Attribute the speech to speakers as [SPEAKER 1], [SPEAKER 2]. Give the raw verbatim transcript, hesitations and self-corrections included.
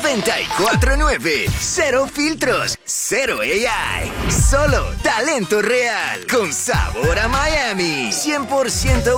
[SPEAKER 1] noventa y cuatro nueve. Cero filtros, cero A I. Solo talento real. Con sabor a Miami. cien por ciento